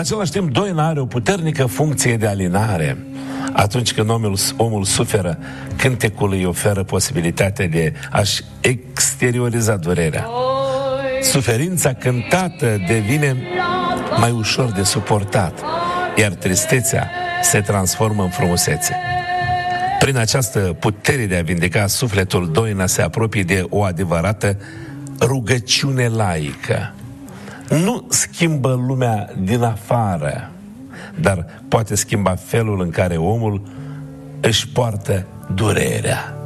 același timp, doina are o puternică funcție de alinare. Atunci când omul suferă, cântecul îi oferă posibilitatea de a-și exterioriza durerea. Suferința cântată devine mai ușor de suportat, iar tristețea se transformă în frumusețe. Prin această putere de a vindeca sufletul, doina se apropie de o adevărată rugăciune laică. Nu schimbă lumea din afară, dar poate schimba felul în care omul își poartă durerea.